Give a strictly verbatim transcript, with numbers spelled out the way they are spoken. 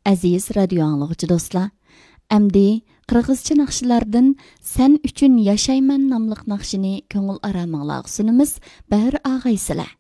Aziz radio anlıqçı dostlar, əmdi Qırğızca naqşlardan Sen üçün yaşayman namlıq naqşini köngül aramanglar sunumuz Bahir ağaysılar.